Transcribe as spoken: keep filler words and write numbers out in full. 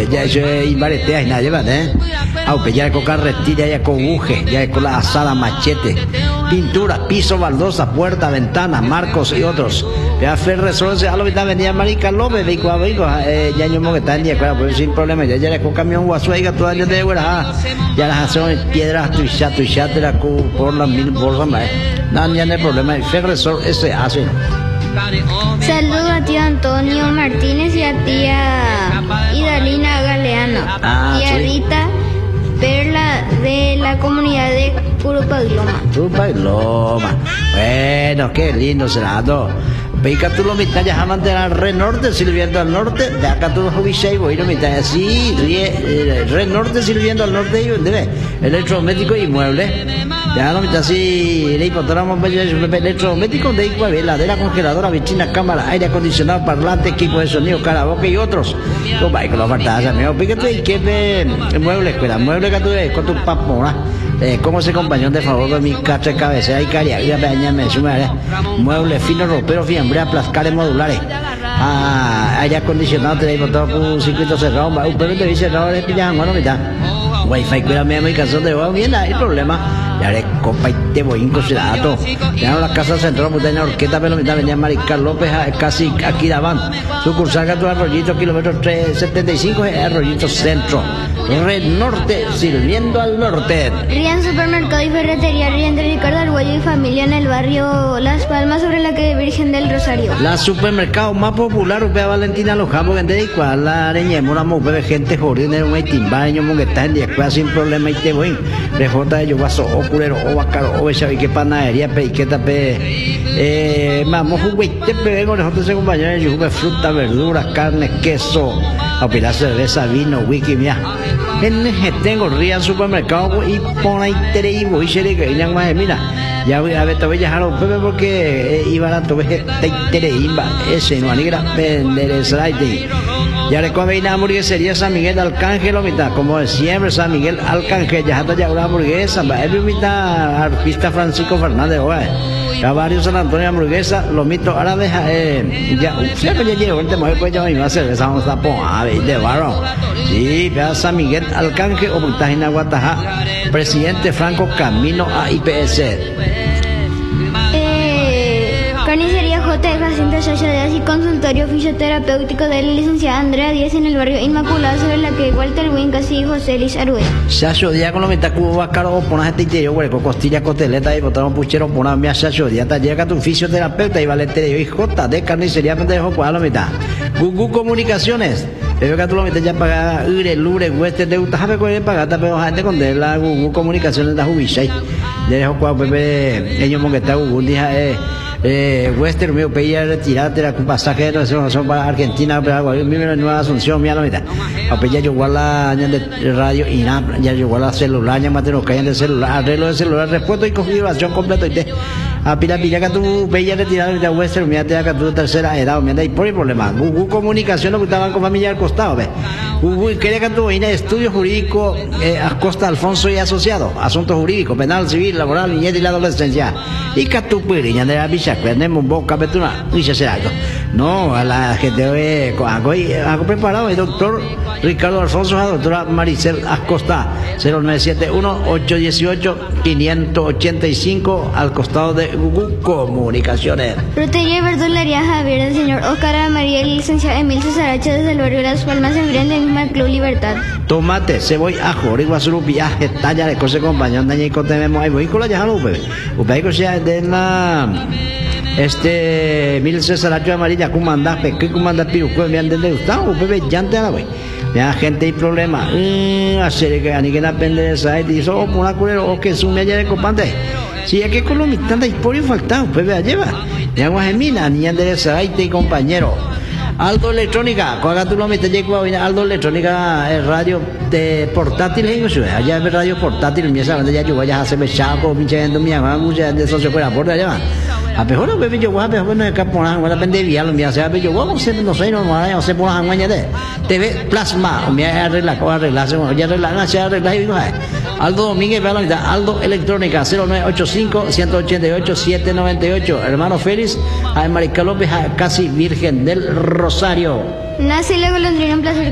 ya eso es invaretea y nadie va, ¿eh? Aunque ya con carretilla, ya con buje, ya con la asada, machete, pintura, piso, baldosa, puerta, ventana, marcos y otros. Ya Ferresol se a lo que está venía Marica López, veico a veico, ya yo que está en día, claro, pues sin problema, ya ya con camión guasuega todo año de güera, ya las hacen piedras, tuisha, tuisha, te la por las mil bolsas más. No, ya no hay problema, Ferresol ese hace. Saludos a tío Antonio Martínez y a tía Idalina Galeano. Ah, y a sí. Rita Perla de la comunidad de Curupagloma. Curupagloma. Bueno, qué lindo será, ¿no? Veika tú lo mitad ya jamás de la re norte sirviendo al norte, de acá tú lo jubishay, voy a mitad así, re norte sirviendo al norte, y debe, electrodoméstico y mueble. Ya no mitad así, le importamos electrodoméstico de igual, heladera, congeladora, vitrina, cámara, aire acondicionado, parlante, equipo de sonido, karaoke y otros. Tú vas con los faltas, amigo, fíjate, y que de mueble, escuela, mueble que tú ves con tu papona. Eh, ¿Cómo se compañón de favor de mi cacha de cabecera y caria? Y a me suma, muebles finos, roperos, fiambreas, plascares modulares. Ah, aire acondicionado, te digo todo con un circuito cerrado. Un perro te dice cerrado, es pillas, bueno, mitad. Wifi, cuídame, mi casa de agua, bien, hay problema. Ya haré copa y te voy en considerado. Ya no la casa central, pues tenía orquesta, pero mitad venía Maricar López, casi aquí daban. Sucursal Gato Arroyito, kilómetro tres setenta y cinco, Arroyito Centro. Red Norte, sirviendo al norte. Rian Supermercado y Ferretería Rian de Ricardo Arguello y familia en el barrio Las Palmas sobre la calle Virgen del Rosario. La supermercado más popular, upea Valentina Los Campos, que te digo, la areña, una mujer, gente jodida, en un timbaño, que está en día, sin problema, y te voy. Rejota de Yoguaso, o curero, o bacaro, o bechavi, que panadería, peiqueta, pe. Eh, vamos, juguete, pe, vengo, rejota ese compañero, yo jugué fruta, verduras, carne, queso, a pilar cerveza, vino, wiki, mía. En el tengo Rian Supermercado y pon ahí tere y voy a que ya más mira ya voy a ver todavía dejar un pepe porque iban a tomar tere imba ese no anigra vender el slide ya le come una hamburguesería San Miguel de Arcángel o mitad como de siempre San Miguel Arcángel ya está ya una hamburguesa es mitad artista Francisco Fernández hoy ya varios San Antonio hamburguesa los mitos árabes eh, ya siempre ya llegó el tema después ya me va a hacer esa vamos a poner de barro sí vea San Miguel Arcángel o Puntajina Guatajá presidente Franco camino a I P S eh, carnicería J de Jacinta Chachadeas y consultorio fisioterapéutico de la licenciada Andrea Díaz en el barrio Inmaculado sobre la que Walter Wincas y José Luis Arué. Chacho Díaz con lo mitad cubo bacaro o ponas este interior hueco costilla costeleta y botaron puchero ponas mía Chacho Díaz llega tu fisioterapeuta y valente y J de carnicería me dejo cuadrar la mitad Gugu Comunicaciones pero que tú lo metes ya pagar ure lure hueste de usted sabe cuál es pagar pero gente con de la Gugu Comunicaciones da jubishay le dejo cuadro pepe ellos mo que está Gugu dija eh eh Western mío pedía retirarte la pasaje de reservación para Argentina pero algo mi nueva Asunción mía la mitad a pedir yo guarda de radio y nada ya yo guarda celular ya mate nos caen de celular arreglo de celular respuesta y configuración completa y te a pila pila que tú veías retirar de Western mira te que tu tercera edad mira y por el problema Google Comunicación lo que estaban con familia al costado ve Google quería que tú vayas estudio jurídico eh, Acosta Alfonso y asociado asuntos jurídicos penal civil laboral niñez y la adolescencia y que tú piriña de la bicha tenemos un boca betuna y se será algo no a la gente ve hago hago preparado el doctor Ricardo Alfonso a la doctora Maricel Acosta cero nueve siete uno ocho uno ocho cinco ocho cinco al costado de Google Comunicaciones. Frutería y verdularía Javier del señor Oscar María y licenciado Emil Cesarache desde el barrio Las Palmas en frente del mismo Club Libertad. Tomate, cebolla, ajo, origuazuru, viaje, talla de cose compañón, daña y cotememos, ahí voy con la llana, upe. Upe, que sea de la... Este, Emil Cesarache amarilla, comandar, peque, comandar, piruco, me han de Gustavo, upe, llante a la wey. Ya gente hay problema, mmm, hacer que ni que la pende de esa, y dice, oh, por una culero, o que sume allá de copante. Si es que con los mitad de por faltado, pues vea, lleva. Ya guajemina, niña de esa, y compañero. Aldo Electrónica, cuando tú lo metes, llegó a Aldo Electrónica, el radio de portátil, allá es radio portátil, mi esa, ya yo voy a hacerme chaco, pinche gente, mi mamá, mucha de socio fuera por allá. A mejor bebé yo voy a ver no es que por la depende de lo mía sea yo vamos a no sé no no sé por la mañana de T V plasma me arregla con arreglarse ya arregla se arregla y Aldo Domínguez Aldo Electrónica cero nueve ocho cinco uno ocho ocho siete nueve ocho hermano Félix a Marica López casi Virgen del Rosario nace luego lo tendrían placer